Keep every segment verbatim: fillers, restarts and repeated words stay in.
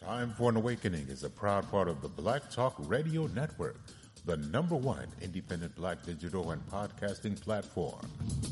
Time for an Awakening is a proud part of the Black Talk Radio Network, the number one independent black digital and podcasting platform.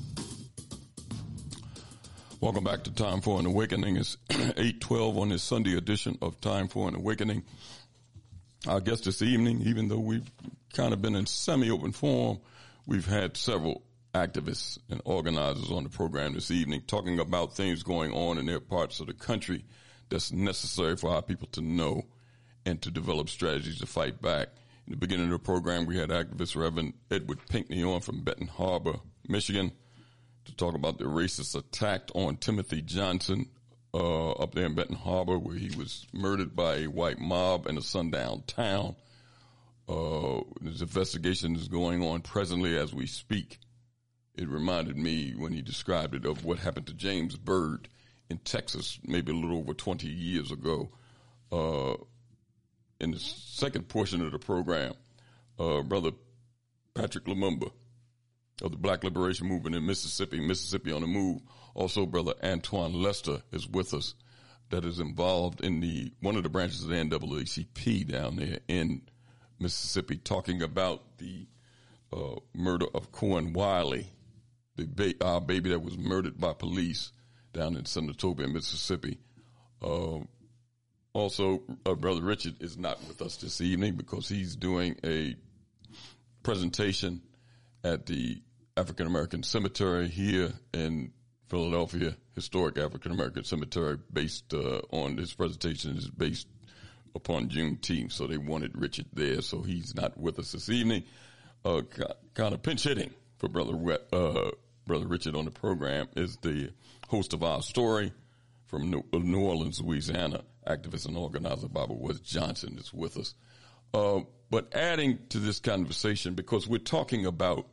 Welcome back to Time for an Awakening. It's eight twelve on this Sunday edition of Time for an Awakening. Our guest this evening, even though we've kind of been in semi-open form, we've had several activists and organizers on the program this evening talking about things going on in their parts of the country that's necessary for our people to know and to develop strategies to fight back. In the beginning of the program, we had activist Reverend Edward Pinkney on from Benton Harbor, Michigan, to talk about the racist attack on Timothy Johnson uh, up there in Benton Harbor, where he was murdered by a white mob in a sundown town. Uh, this investigation is going on presently as we speak. It reminded me, when he described it, of what happened to James Byrd in Texas maybe a little over twenty years ago. Uh, in the second portion of the program, uh, Brother Patrick Lumumba of the Black Liberation Movement in Mississippi, Mississippi on the Move. Also, Brother Antoine Lester is with us, that is involved in the one of the branches of the N double A C P down there in Mississippi, talking about the uh, murder of Cohen Wiley, the ba- our baby that was murdered by police down in Senatobia, Mississippi. Uh, also, uh, Brother Richard is not with us this evening because he's doing a presentation at the African American Cemetery here in Philadelphia, historic African American Cemetery, based uh, on this presentation is based upon Juneteenth. So they wanted Richard there, so he's not with us this evening. Uh, kind of pinch hitting for Brother uh, Brother Richard on the program is the host of Our Story from New, New Orleans, Louisiana, activist and organizer Barbara Woods Johnson is with us. Uh, but adding to this conversation, because we're talking about,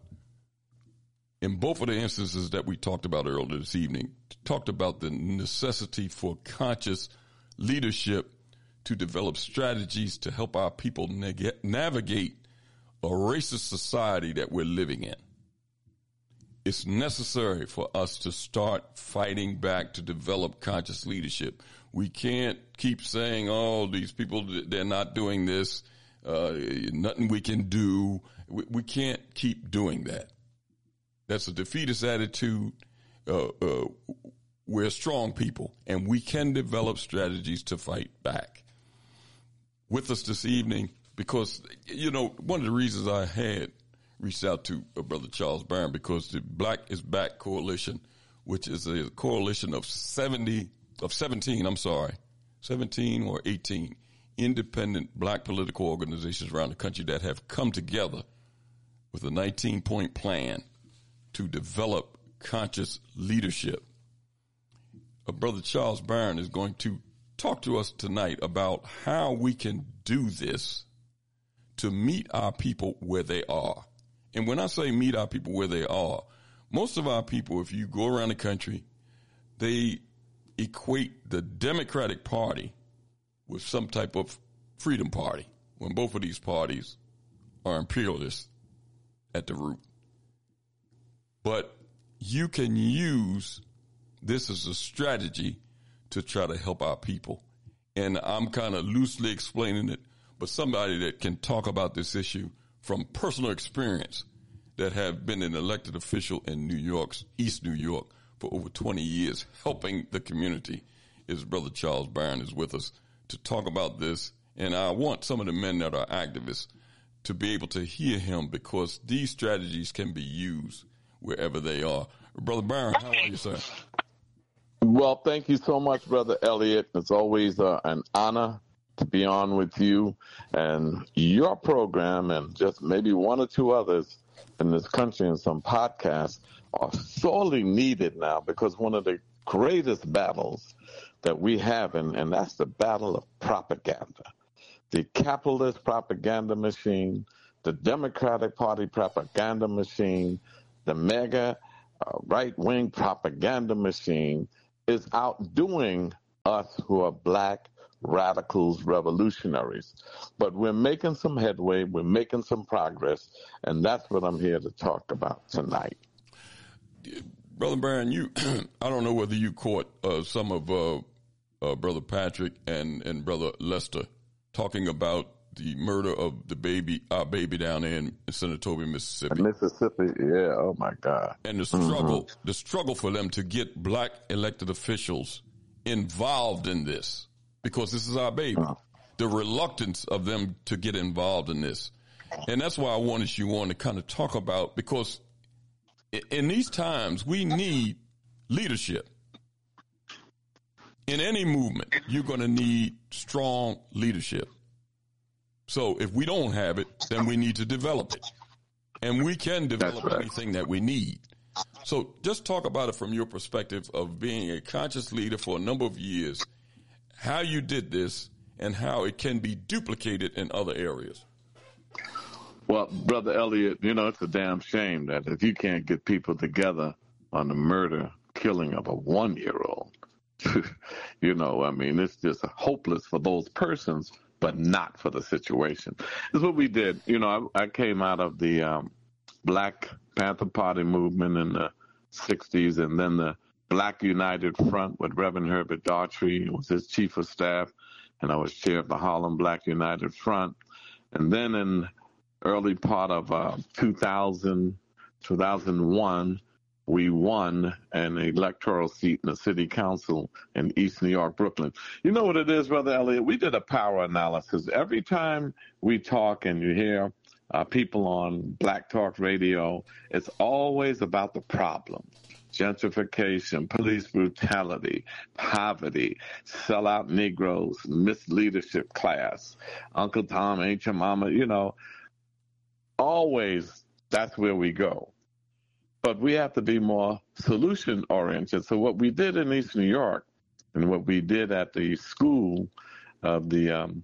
in both of the instances that we talked about earlier this evening, talked about the necessity for conscious leadership to develop strategies to help our people neg- navigate a racist society that we're living in. It's necessary for us to start fighting back to develop conscious leadership. We can't keep saying, oh, these people, they're not doing this, uh, nothing we can do. We, we can't keep doing that. That's a defeatist attitude. Uh, uh, we're strong people, and we can develop strategies to fight back. With us this evening, because, you know, one of the reasons I had reached out to uh, Brother Charles Barron, because the Black is Back Coalition, which is a coalition of seventy, of seventeen, I'm sorry, seventeen or eighteen independent black political organizations around the country that have come together with a nineteen-point plan to develop conscious leadership. Uh, Brother Charles Barron is going to talk to us tonight about how we can do this to meet our people where they are. And when I say meet our people where they are, most of our people, if you go around the country, they equate the Democratic Party with some type of freedom party, when both of these parties are imperialists at the root. But you can use this as a strategy to try to help our people. And I'm kind of loosely explaining it, but somebody that can talk about this issue from personal experience, that have been an elected official in New York's East New York for over twenty years, helping the community, is Brother Charles Barron is with us to talk about this. And I want some of the men that are activists to be able to hear him, because these strategies can be used wherever they are. Brother Barron, how are you, sir? Well, thank you so much, Brother Elliott. It's always uh, an honor to be on with you and your program, and just maybe one or two others in this country, and some podcasts are sorely needed now, because one of the greatest battles that we have, and, and that's the battle of propaganda. The capitalist propaganda machine, the Democratic Party propaganda machine, the mega uh, right-wing propaganda machine is outdoing us who are black radicals, revolutionaries. But we're making some headway, we're making some progress, and that's what I'm here to talk about tonight. Brother Barron, you, I don't know whether you caught uh, some of uh, uh, Brother Patrick and, and Brother Lester, talking about the murder of the baby, our baby down there in Senatobia, Mississippi. Mississippi, yeah. Oh my God. And the struggle, mm-hmm. the struggle for them to get black elected officials involved in this, because this is our baby. Uh-huh. The reluctance of them to get involved in this. And that's why I wanted you on to kind of talk about, because in these times we need leadership. In any movement, you're going to need strong leadership. So if we don't have it, then we need to develop it. And we can develop right. anything that we need. So just talk about it from your perspective of being a conscious leader for a number of years, how you did this, and how it can be duplicated in other areas. Well, Brother Elliot, you know, it's a damn shame that if you can't get people together on the murder, killing of a one-year-old, you know, I mean, it's just hopeless for those persons, but not for the situation. This is what we did. You know, I, I came out of the um, Black Panther Party movement in the sixties, and then the Black United Front with Reverend Herbert Daughtry was his chief of staff, and I was chair of the Harlem Black United Front. And then in early part of uh, two thousand, two thousand one, we won an electoral seat in the city council in East New York, Brooklyn. You know what it is, Brother Elliot? We did a power analysis. Every time we talk and you hear uh, people on Black Talk Radio, it's always about the problem. Gentrification, police brutality, poverty, sellout Negroes, misleadership class, Uncle Tom, Ain't Your Mama, you know, always that's where we go. But we have to be more solution-oriented. So what we did in East New York and what we did at the school of the um,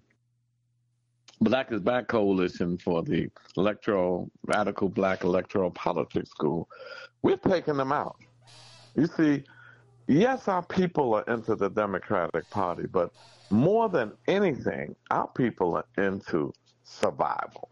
Black is Back Coalition for the electoral, radical black electoral politics school, we're taking them out. You see, yes, our people are into the Democratic Party, but more than anything, our people are into survival.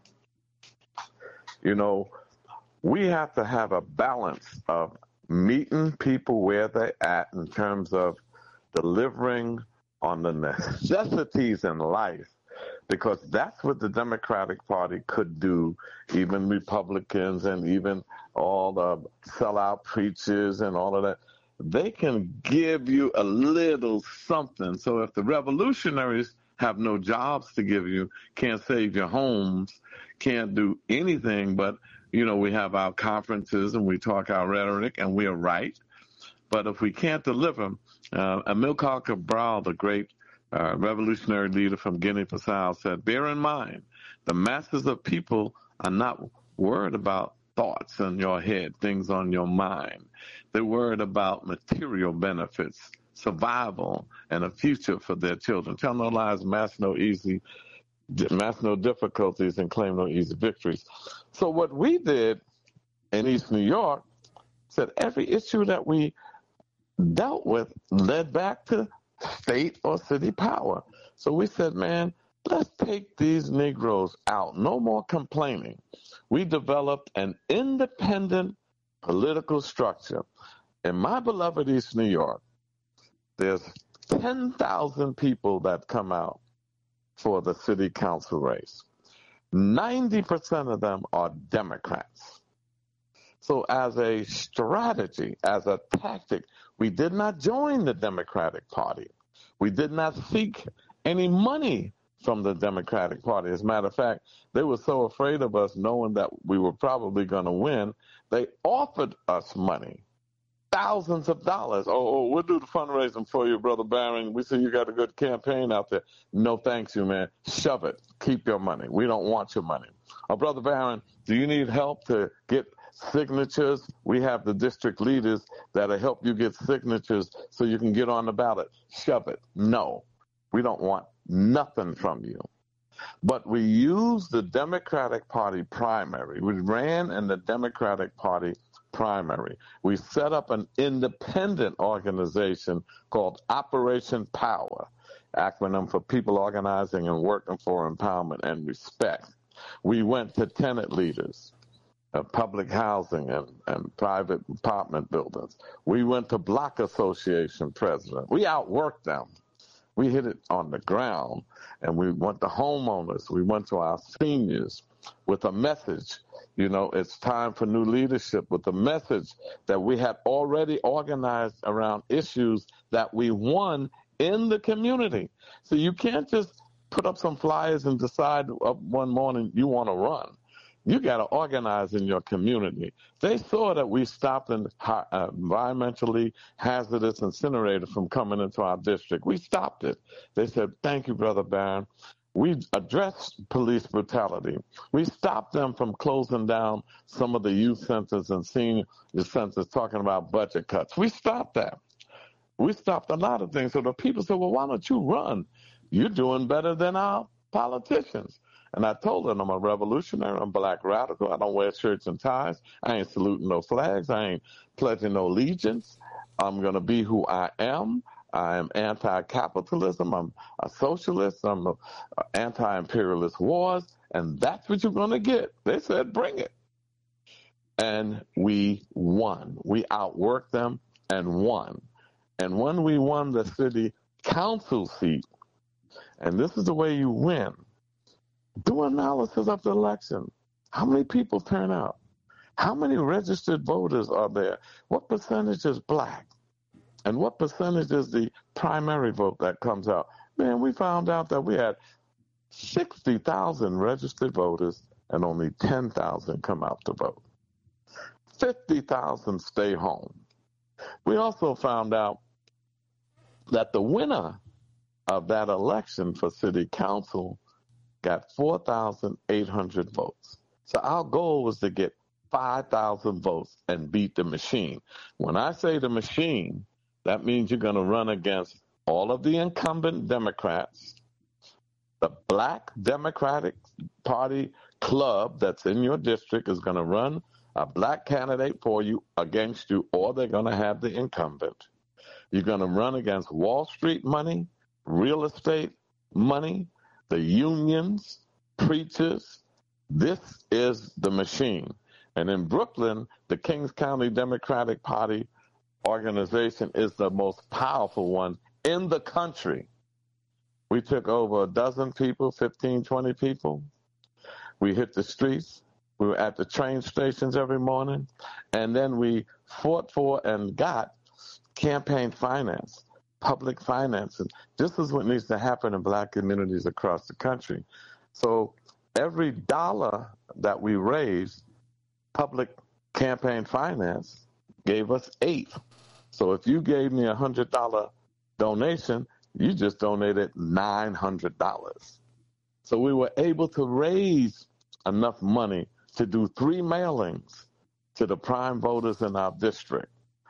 You know, we have to have a balance of meeting people where they're at in terms of delivering on the necessities in life, because that's what the Democratic Party could do, even Republicans and even all the sellout preachers and all of that. They can give you a little something. So if the revolutionaries have no jobs to give you, can't save your homes, can't do anything but, you know, we have our conferences and we talk our rhetoric and we are right. But if we can't deliver, uh, Amilcar Cabral, the great uh, revolutionary leader from Guinea-Bissau, said, bear in mind, the masses of people are not worried about thoughts in your head, things on your mind. They're worried about material benefits, survival, and a future for their children. Tell no lies, mask no easy, mask no difficulties, and claim no easy victories. So what we did in East New York said every issue that we dealt with led back to state or city power. So we said, man, let's take these Negroes out. No more complaining. We developed an independent political structure. In my beloved East New York, there's ten thousand people that come out for the city council race. ninety percent of them are Democrats. So as a strategy, as a tactic, we did not join the Democratic Party. We did not seek any money from the Democratic Party. As a matter of fact, they were so afraid of us knowing that we were probably going to win, they offered us money, thousands of dollars. Oh, oh, we'll do the fundraising for you, Brother Barron. We see you got a good campaign out there. No, thanks you, man. Shove it. Keep your money. We don't want your money. Oh, Brother Barron, do you need help to get signatures? We have the district leaders that'll help you get signatures so you can get on the ballot. Shove it. No, we don't want nothing from you. But we used the Democratic Party primary. We ran in the Democratic Party primary. We set up an independent organization called Operation Power, acronym for People Organizing and Working for Empowerment and Respect. We went to tenant leaders, uh, public housing and, and private apartment buildings. We went to block association presidents. We outworked them. We hit it on the ground, and we went to homeowners. We went to our seniors with a message. You know, it's time for new leadership, with a message that we had already organized around issues that we won in the community. So you can't just put up some flyers and decide up one morning you want to run. You got to organize in your community. They saw that we stopped an uh, environmentally hazardous incinerator from coming into our district. We stopped it. They said, thank you, Brother Barron. We addressed police brutality. We stopped them from closing down some of the youth centers and senior centers, talking about budget cuts. We stopped that. We stopped a lot of things. So the people said, well, why don't you run? You're doing better than our politicians. And I told them I'm a revolutionary, I'm black radical, I don't wear shirts and ties, I ain't saluting no flags, I ain't pledging no allegiance, I'm going to be who I am. I am anti-capitalism, I'm a socialist, I'm a, a anti-imperialist wars, and that's what you're going to get. They said, bring it. And we won. We outworked them and won. And when we won the city council seat, and this is the way you win, do analysis of the election. How many people turn out? How many registered voters are there? What percentage is black? And what percentage is the primary vote that comes out? Man, we found out that we had sixty thousand registered voters and only ten thousand come out to vote. fifty thousand stay home. We also found out that the winner of that election for city council got four thousand eight hundred votes. So our goal was to get five thousand votes and beat the machine. When I say the machine, that means you're going to run against all of the incumbent Democrats, the Black Democratic Party club that's in your district is going to run a black candidate for you, against you, or they're going to have the incumbent. You're going to run against Wall Street money, real estate money, the unions, preachers. This is the machine. And in Brooklyn, the Kings County Democratic Party organization is the most powerful one in the country. We took over a dozen people, fifteen, twenty people. We hit the streets. We were at the train stations every morning. And then we fought for and got campaign finance, public finance. And this is what needs to happen in black communities across the country. So every dollar that we raised, public campaign finance gave us eight. So if you gave me a one hundred dollars donation, you just donated nine hundred dollars. So we were able to raise enough money to do three mailings to the prime voters in our district.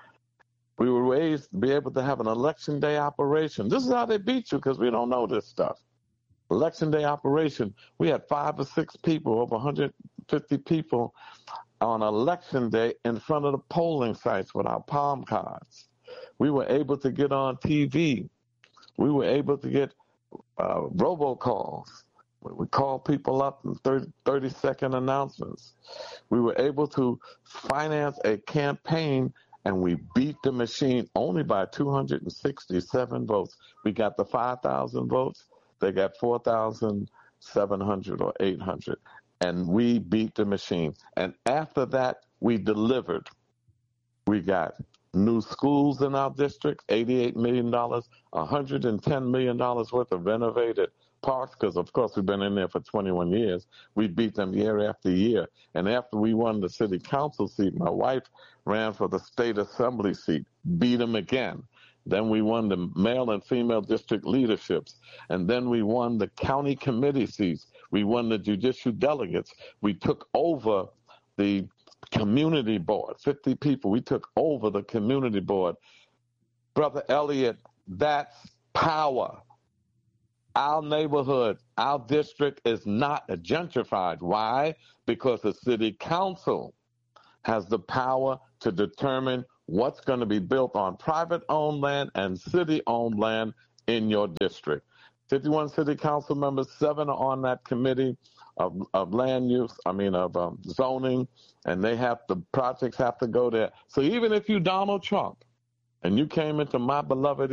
We were raised to be able to have an election day operation. This is how they beat you, because we don't know this stuff. Election day operation. We had five or six people, over one hundred fifty people on election day in front of the polling sites with our palm cards. We were able to get on T V. We were able to get uh, robocalls. We called people up in thirty second announcements. We were able to finance a campaign, and we beat the machine only by two hundred sixty-seven votes. We got the five thousand votes. They got four thousand seven hundred or eight hundred. And we beat the machine. And after that, we delivered. We got new schools in our district, eighty-eight million dollars, one hundred ten million dollars worth of renovated parks, because, of course, we've been in there for twenty-one years. We beat them year after year. And after we won the city council seat, my wife ran for the state assembly seat, beat them again. Then we won the male and female district leaderships. And then we won the county committee seats. We won the judicial delegates. We took over the community board, fifty people. We took over the community board. Brother Elliott, that's power. Our neighborhood, our district is not gentrified. Why? Because the city council has the power to determine what's going to be built on private-owned land and city-owned land in your district. fifty-one city council members, seven are on that committee of, of land use, I mean of um, zoning, and they have, the projects have to go there. So even if you Donald Trump and you came into my beloved